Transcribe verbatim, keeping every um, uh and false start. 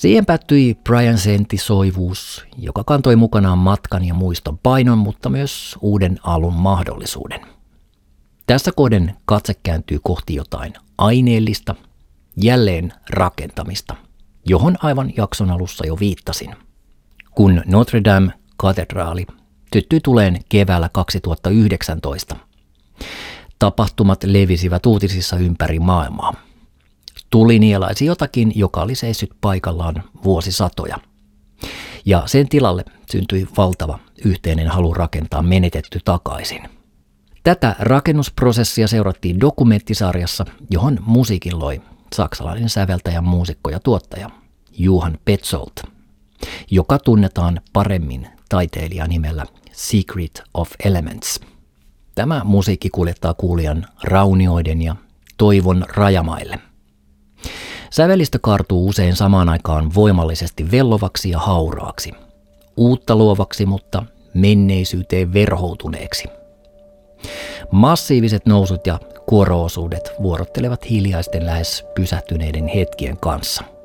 Siihen päättyi Brian Sentin soivuus, joka kantoi mukanaan matkan ja muiston painon, mutta myös uuden alun mahdollisuuden. Tässä kohden katse kääntyy kohti jotain aineellista, jälleen rakentamista, johon aivan jakson alussa jo viittasin. Kun Notre Dame-katedraali syttyi tuleen keväällä kaksituhattayhdeksäntoista, tapahtumat levisivät uutisissa ympäri maailmaa. Tuli nielaisi jotakin, joka oli seissyt paikallaan vuosisatoja. Ja sen tilalle syntyi valtava yhteinen halu rakentaa menetetty takaisin. Tätä rakennusprosessia seurattiin dokumenttisarjassa, johon musiikin loi saksalainen säveltäjä, muusikko ja tuottaja Johann Petzold, joka tunnetaan paremmin taiteilijan nimellä Secret of Elements. Tämä musiikki kuljettaa kuulijan raunioiden ja toivon rajamaille. Sävelistö kaartuu usein samaan aikaan voimallisesti vellovaksi ja hauraaksi, uutta luovaksi, mutta menneisyyteen verhoutuneeksi. Massiiviset nousut ja kuoro-osuudet vuorottelevat hiljaisten lähes pysähtyneiden hetkien kanssa.